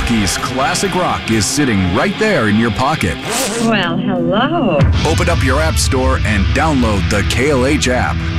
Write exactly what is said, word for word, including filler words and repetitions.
Rockies classic rock is sitting right there in your pocket. Well, hello. Open up your app store and download the K L H app.